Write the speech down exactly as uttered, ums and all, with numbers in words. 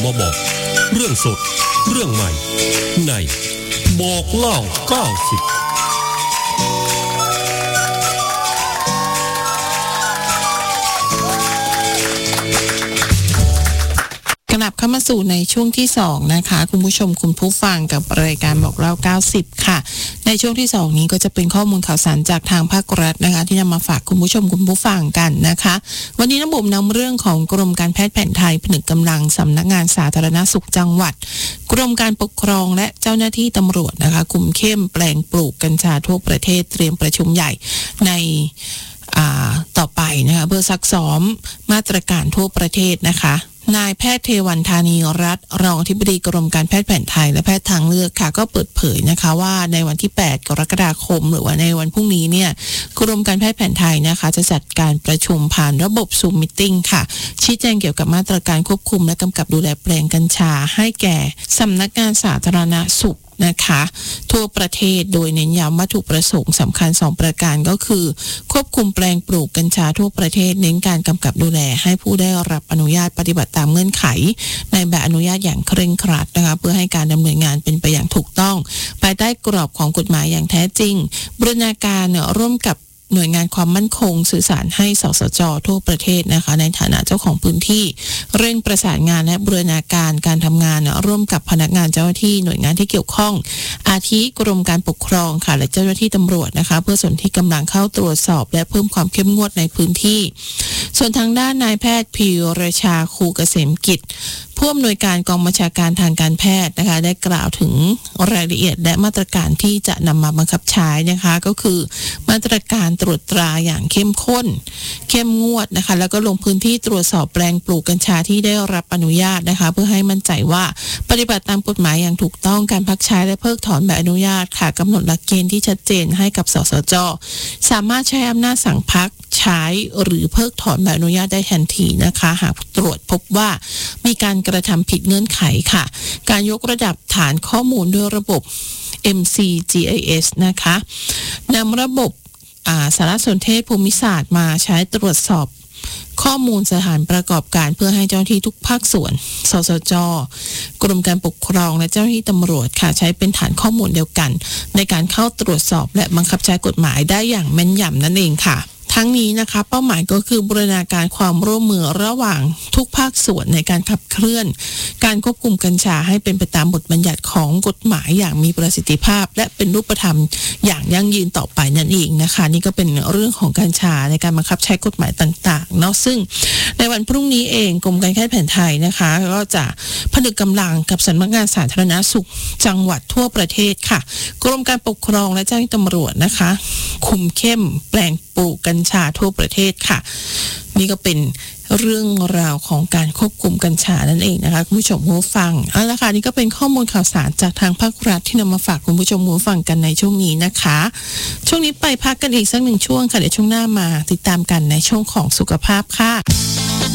มาบอกเรื่องสดเรื่องใหม่ในบอกเล่าเก้าสิบกลับเข้ามาสู่ในช่วงที่สองนะคะคุณผู้ชมคุณผู้ฟังกับรายการบอกเล่าเก้าสิบค่ะในช่วงที่สองนี้ก็จะเป็นข้อมูลข่าวสารจากทางภาครัฐนะคะที่นำมาฝากคุณผู้ชมคุณผู้ฟังกันนะคะวันนี้น้ำบุ๋มนำเรื่องของกรมการแพทย์แผนไทยผนึกกำลังสำนักงานสาธารณสุขจังหวัดกรมการปกครองและเจ้าหน้าที่ตำรวจนะคะคุมเข้มแปลงปลูกกัญชาทั่วประเทศเตรียมประชุมใหญ่ในต่อไปนะคะเพื่อซักซ้อมมาตรการทั่วประเทศนะคะนายแพทย์เทวันธานีรัตน์รองอธิบดีกรมการแพทย์แผนไทยและแพทย์ทางเลือกค่ะก็เปิดเผยนะคะว่าในวันที่แปดกรกฎาคมหรือว่าในวันพรุ่งนี้เนี่ยกรมการแพทย์แผนไทยนะคะจะจัดการประชุมผ่านระบบซูมมิทติ้งค่ะชี้แจงเกี่ยวกับมาตรการควบคุมและกำกับดูแลแปลงกัญชาให้แก่สำนักงานสาธารณสุขนะคะทั่วประเทศโดยเน้นย้ำวัตถุประสงค์สำคัญสองประการก็คือควบคุมแปลงปลูกกัญชาทั่วประเทศเน้นการกำกับดูแลให้ผู้ได้รับอนุญาตปฏิบัติตามเงื่อนไขในใบอนุญาตอย่างเคร่งครัดนะคะเพื่อให้การดำเนินงานเป็นไปอย่างถูกต้องภายใต้กรอบของกฎหมายอย่างแท้จริงบูรณาการร่วมกับหน่วยงานความมั่นคงสื่อสารให้สสจทั่วประเทศนะคะในฐานะเจ้าของพื้นที่เร่งประสานงานและบูรณาการการทำงานร่วมกับพนักงานเจ้าหน้าที่หน่วยงานที่เกี่ยวข้องอาทิกรมการปกครองค่ะและเจ้าหน้าที่ตำรวจนะคะเพื่อส่วนที่กำลังเข้าตรวจสอบและเพิ่มความเข้มงวดในพื้นที่ส่วนทางด้านนายแพทย์พีรชาคูเกษมกิจผู้อำนวยการกองบัญชาการทางการแพทย์นะคะได้กล่าวถึงรายละเอียดและมาตรการที่จะนำมาบังคับใช้นะคะก็คือมาตรการตรวจตราอย่างเข้มข้นเข้มงวดนะคะแล้วก็ลงพื้นที่ตรวจสอบแปลงปลูกกัญชาที่ได้รับอนุญาตนะคะเพื่อให้มั่นใจว่าปฏิบัติตามกฎหมายอย่างถูกต้องการพักใช้และเพิกถอนใบอนุญาตค่ะกำหนดหลักเกณฑ์ที่ชัดเจนให้กับสสจสามารถใช้อำนาจสั่งพักใช้หรือเพิกถอนใบอนุญาตได้ทันทีนะคะหากตรวจพบว่ามีการกระทำผิดเงื่อนไขค่ะการยกระดับฐานข้อมูลด้วยระบบ เอ็ม ซี จี ไอ เอส นะคะนำระบบสารสนเทศภูมิศาสตร์มาใช้ตรวจสอบข้อมูลสถานประกอบการเพื่อให้เจ้าหน้าที่ทุกภาคส่วนสสจกรมการปกครองและเจ้าหน้าที่ตำรวจค่ะใช้เป็นฐานข้อมูลเดียวกันในการเข้าตรวจสอบและบังคับใช้กฎหมายได้อย่างแม่นยำนั่นเองค่ะทั้งนี้นะคะเป้าหมายก็คือบูรณาการความร่วมมือระหว่างทุกภาคส่วนในการขับเคลื่อนการควบคุมกัญชาให้เป็นไปตามบทบัญญัติของกฎหมายอย่างมีประสิทธิภาพและเป็นรูปธรรมอย่างยั่งยืนต่อไปนั่นเองนะคะนี่ก็เป็นเรื่องของกัญชาในการบังคับใช้กฎหมายต่างๆเนาะซึ่งในวันพรุ่งนี้เองกรมการแพทย์แผนไทยนะคะก็จะผนึกกำลังกับสำนักงานสาธารณสุขจังหวัดทั่วประเทศค่ะกรมการปกครองและเจ้าหน้าที่ตำรวจนะคะคุมเข้มแปลงปลูกกัญชาทั่วประเทศค่ะนี่ก็เป็นเรื่องราวของการควบคุมกัญชานั่นเองนะคะคุณผู้ชมผู้ฟังเอาละค่ะนี่ก็เป็นข้อมูลข่าวสารจากทางภาครัฐที่นำมาฝากคุณผู้ชมผู้ฟังกันในช่วงนี้นะคะช่วงนี้ไปพักกันอีกสักหนึ่งช่วงค่ะเดี๋ยวช่วงหน้ามาติดตามกันในช่วงของสุขภาพค่ะ